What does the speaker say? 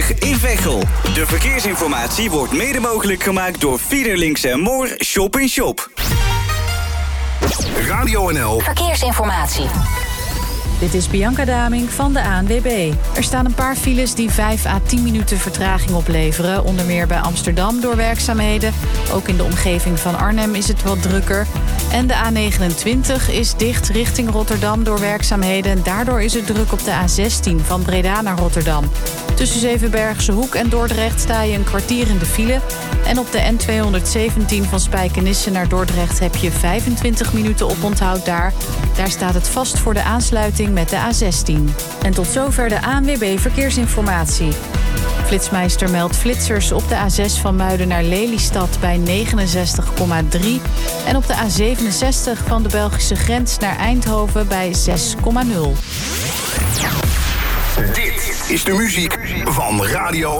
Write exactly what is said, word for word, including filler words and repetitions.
vijftig in Veghel. De verkeersinformatie wordt mede mogelijk gemaakt door Fiederlinks en Moor Shop in Shop. Radio N L Verkeersinformatie. Dit is Bianca Daming van de A N W B. Er staan een paar files die vijf à tien minuten vertraging opleveren. Onder meer bij Amsterdam door werkzaamheden. Ook in de omgeving van Arnhem is het wat drukker. En de A negenentwintig is dicht richting Rotterdam door werkzaamheden. En daardoor is het druk op de A zestien van Breda naar Rotterdam. Tussen Zevenbergse Hoek en Dordrecht sta je een kwartier in de file. En op de N tweehonderdzeventien van Spijkenisse naar Dordrecht heb je vijfentwintig minuten oponthoud daar. Daar staat het vast voor de aansluiting met de A zestien. En tot zover de A N W B Verkeersinformatie. Flitsmeister meldt flitsers op de A zes van Muiden naar Lelystad bij negenenzestig komma drie. En op de A zevenenzestig van de Belgische grens naar Eindhoven bij zes komma nul. Dit is de muziek van Radio